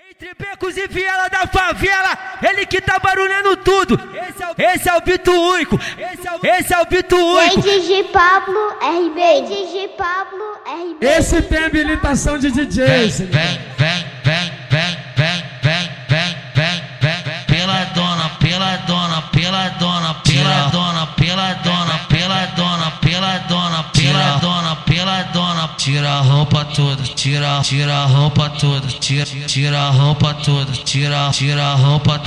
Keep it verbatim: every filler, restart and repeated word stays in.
Entre becos e viela da favela, ele que tá barulhando tudo. Esse é o, esse é o Bito Único. Esse é o, esse é o Bito Único. D J Pablo R B. D J Pablo R B. Esse tem habilitação de D J. Vem, vem, vem, vem, vem, vem, vem, vem, vem, vem. Pela dona, pela dona, pela dona, pela dona, pela dona, pela dona, pela dona, pela dona, pela dona. Tira a roupa toda, tira, tira a roupa toda, tira, tira a roupa toda, tira, tira a roupa.